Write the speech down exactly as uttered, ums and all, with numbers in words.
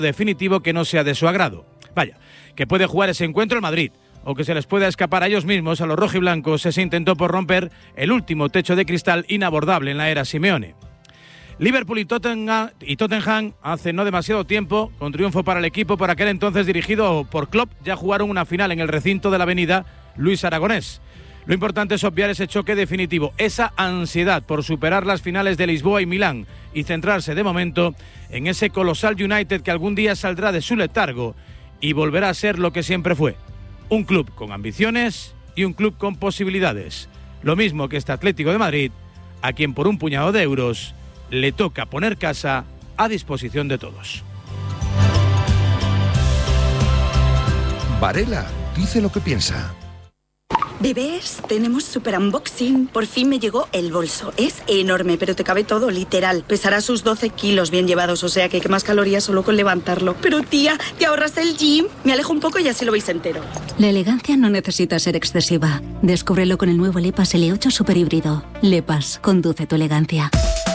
definitivo que no sea de su agrado. Vaya, que puede jugar ese encuentro el Madrid, o que se les pueda escapar a ellos mismos, a los rojiblancos, ese intento por romper el último techo de cristal inabordable en la era Simeone. Liverpool y Tottenham, y Tottenham hace no demasiado tiempo, con triunfo para el equipo por aquel entonces dirigido por Klopp, ya jugaron una final en el recinto de la avenida Luis Aragonés. Lo importante es obviar ese choque definitivo, esa ansiedad por superar las finales de Lisboa y Milán y centrarse de momento en ese colosal United que algún día saldrá de su letargo y volverá a ser lo que siempre fue, un club con ambiciones y un club con posibilidades. Lo mismo que este Atlético de Madrid, a quien por un puñado de euros le toca poner casa a disposición de todos. Varela dice lo que piensa. Bebés, tenemos super unboxing. Por fin me llegó el bolso. Es enorme, pero te cabe todo, literal. Pesará sus doce kilos bien llevados, o sea que quemas calorías solo con levantarlo. Pero tía, ¿te ahorras el gym? Me alejo un poco y así lo veis entero. La elegancia no necesita ser excesiva. Descúbrelo con el nuevo Lepas L ocho Super Híbrido. Lepas, conduce tu elegancia.